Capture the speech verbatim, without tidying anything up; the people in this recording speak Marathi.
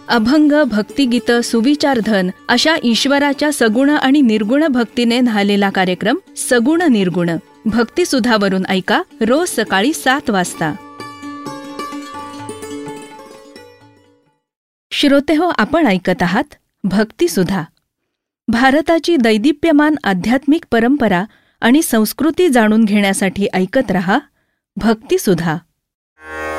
अभंग, भक्तिगीत, सुविचारधन अशा ईश्वराच्या सगुण आणि निर्गुण भक्तीने न्हालेला कार्यक्रम सगुण निर्गुण भक्तिसुधावरून ऐका रोज सकाळी सात वाजता. श्रोतेहो, आपण ऐकत आहात भक्तिसुधा. भारताची दैदिप्यमान आध्यात्मिक परंपरा आणि संस्कृती जाणून घेण्यासाठी ऐकत रहा भक्तिसुधा.